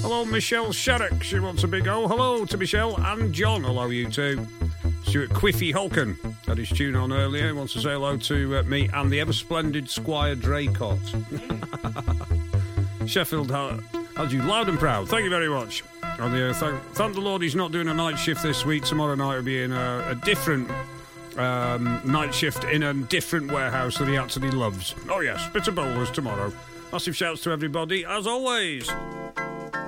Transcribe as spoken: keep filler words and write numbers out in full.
Hello, Michelle Sherrick. She wants a big oh. Hello to Michelle and John. Hello, you too. Stuart Quiffy Holken had his tune on earlier. He wants to say hello to uh, me and the ever-splendid Squire Draycott. Sheffield has you loud and proud. Thank you very much. And uh, thank, thank the Lord he's not doing a night shift this week. Tomorrow night will be in a, a different um, night shift in a different warehouse that he actually loves. Oh yes, bitter bowlers tomorrow. Massive shouts to everybody, as always.